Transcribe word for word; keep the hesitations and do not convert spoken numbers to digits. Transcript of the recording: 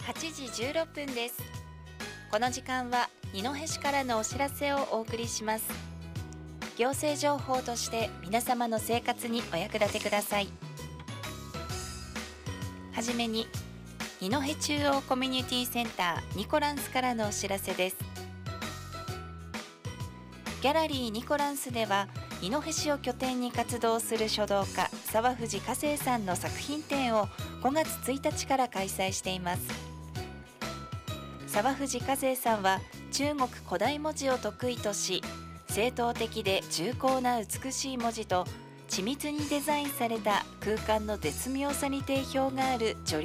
はちじじゅうろっぷんです。この時間は二戸市からのお知らせをお送りします。行政情報として皆様の生活にお役立てください。はじめに二戸中央コミュニティセンターニコランスからのお知らせです。ギャラリーニコランスでは二戸市を拠点に活動する書道家沢藤華生さんの作品展をごがつついたちから開催しています。沢藤華生さんは中国古代文字を得意とし、正統的で重厚な美しい文字と緻密にデザインされた空間の絶妙さに定評がある女流